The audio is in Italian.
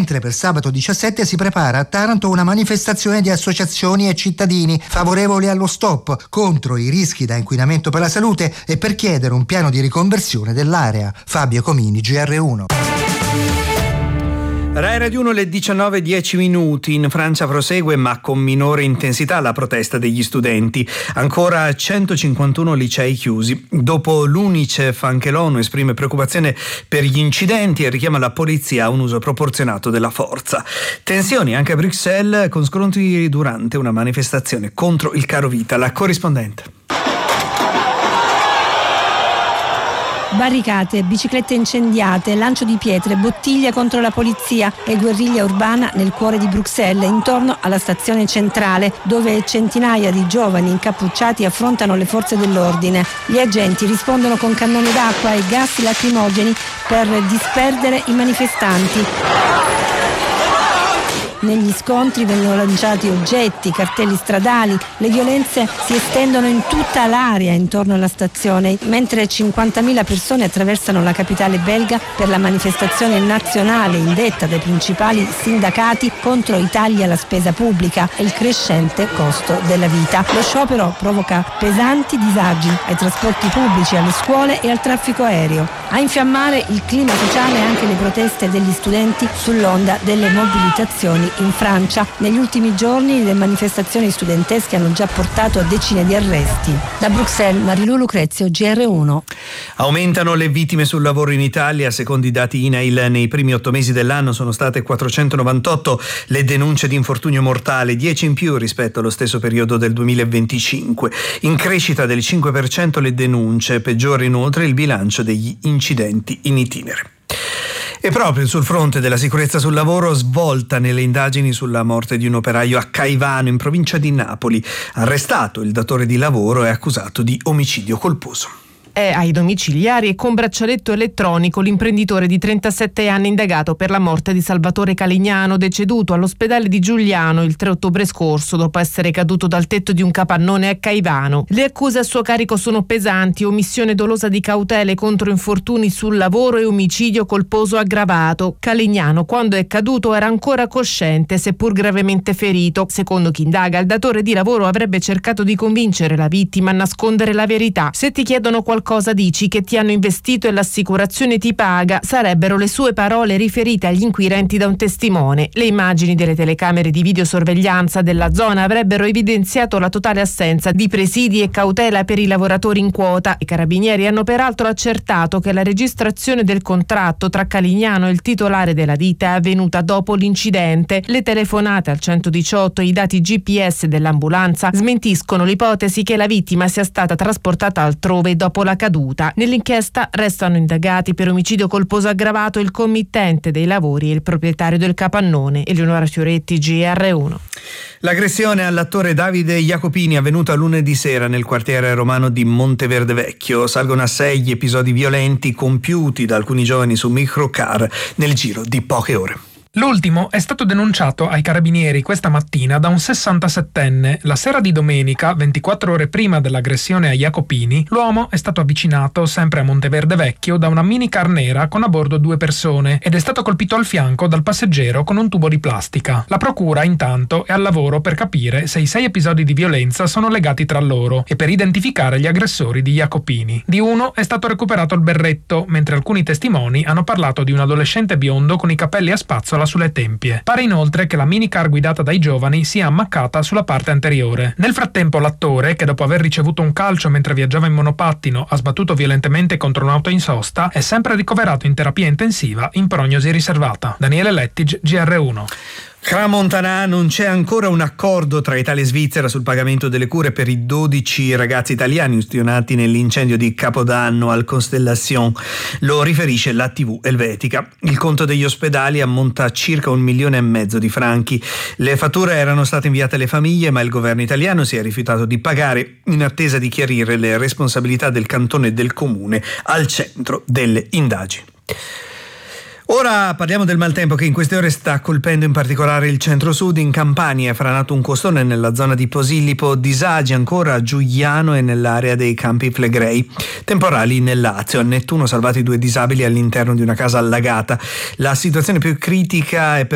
mentre per sabato 17 si prepara a Taranto una manifestazione di associazioni e cittadini favorevoli allo stop contro i rischi da inquinamento per la salute e per chiedere un piano di riconversione dell'area. Fabio Comini, GR1. Rai Radio 1, le 19:10. In Francia prosegue, ma con minore intensità, la protesta degli studenti. Ancora 151 licei chiusi. Dopo l'UNICEF, anche l'ONU esprime preoccupazione per gli incidenti e richiama la polizia a un uso proporzionato della forza. Tensioni anche a Bruxelles, con scontri durante una manifestazione contro il caro vita. La corrispondente. Barricate, biciclette incendiate, lancio di pietre, bottiglie contro la polizia e guerriglia urbana nel cuore di Bruxelles, intorno alla stazione centrale, dove centinaia di giovani incappucciati affrontano le forze dell'ordine. Gli agenti rispondono con cannoni d'acqua e gas lacrimogeni per disperdere i manifestanti. Negli scontri vengono lanciati oggetti, cartelli stradali, le violenze si estendono in tutta l'area intorno alla stazione, mentre 50.000 persone attraversano la capitale belga per la manifestazione nazionale indetta dai principali sindacati contro i tagli alla spesa pubblica e il crescente costo della vita. Lo sciopero provoca pesanti disagi ai trasporti pubblici, alle scuole e al traffico aereo. A infiammare il clima sociale anche le proteste degli studenti sull'onda delle mobilitazioni in Francia. Negli ultimi giorni le manifestazioni studentesche hanno già portato a decine di arresti. Da Bruxelles, Marilu Lucrezio, GR1. Aumentano le vittime sul lavoro in Italia. Secondo i dati INAIL, nei primi 8 mesi dell'anno sono state 498 le denunce di infortunio mortale, 10 in più rispetto allo stesso periodo del 2025. In crescita del 5% le denunce, peggiore inoltre il bilancio degli incidenti in itinere. E proprio sul fronte della sicurezza sul lavoro, svolta nelle indagini sulla morte di un operaio a Caivano, in provincia di Napoli. Arrestato il datore di lavoro e accusato di omicidio colposo. È ai domiciliari e con braccialetto elettronico l'imprenditore di 37 anni indagato per la morte di Salvatore Calignano, deceduto all'ospedale di Giugliano il 3 ottobre scorso dopo essere caduto dal tetto di un capannone a Caivano. Le accuse a suo carico sono pesanti: omissione dolosa di cautele contro infortuni sul lavoro e omicidio colposo aggravato. Calignano, quando è caduto, era ancora cosciente, seppur gravemente ferito. Secondo chi indaga, il datore di lavoro avrebbe cercato di convincere la vittima a nascondere la verità. Se ti chiedono qualcosa dici che ti hanno investito e l'assicurazione ti paga, sarebbero le sue parole riferite agli inquirenti da un testimone. Le immagini delle telecamere di videosorveglianza della zona avrebbero evidenziato la totale assenza di presidi e cautela per i lavoratori in quota. I carabinieri hanno peraltro accertato che la registrazione del contratto tra Calignano e il titolare della ditta è avvenuta dopo l'incidente. Le telefonate al 118 e i dati GPS dell'ambulanza smentiscono l'ipotesi che la vittima sia stata trasportata altrove dopo la caduta. Nell'inchiesta restano indagati per omicidio colposo aggravato il committente dei lavori e il proprietario del capannone. Eleonora Fioretti, GR1. L'aggressione all'attore Davide Jacopini avvenuta lunedì sera nel quartiere romano di Monteverde Vecchio. Salgono a 6 gli episodi violenti compiuti da alcuni giovani su microcar nel giro di poche ore. L'ultimo è stato denunciato ai carabinieri questa mattina da un 67enne. La sera di domenica, 24 ore prima dell'aggressione a Jacopini, l'uomo è stato avvicinato sempre a Monteverde Vecchio da una minicar nera con a bordo 2 persone ed è stato colpito al fianco dal passeggero con un tubo di plastica. La procura intanto è al lavoro per capire se i 6 episodi di violenza sono legati tra loro e per identificare gli aggressori di Jacopini. Di uno è stato recuperato il berretto, mentre alcuni testimoni hanno parlato di un adolescente biondo con i capelli a spazzola sulle tempie. Pare inoltre che la minicar guidata dai giovani sia ammaccata sulla parte anteriore. Nel frattempo l'attore, che dopo aver ricevuto un calcio mentre viaggiava in monopattino ha sbattuto violentemente contro un'auto in sosta, è sempre ricoverato in terapia intensiva in prognosi riservata. Daniele Lettig, GR1. Crans-Montana, non c'è ancora un accordo tra Italia e Svizzera sul pagamento delle cure per i 12 ragazzi italiani ustionati nell'incendio di Capodanno al Constellation. Lo riferisce la TV elvetica. Il conto degli ospedali ammonta a circa 1,5 milioni di franchi. Le fatture erano state inviate alle famiglie, ma il governo italiano si è rifiutato di pagare in attesa di chiarire le responsabilità del cantone e del comune al centro delle indagini. Ora parliamo del maltempo che in queste ore sta colpendo in particolare il centro-sud. In Campania è franato un costone nella zona di Posillipo, disagi ancora a Giugliano e nell'area dei Campi Flegrei. Temporali nel Lazio, a Nettuno salvati 2 disabili all'interno di una casa allagata. La situazione più critica è per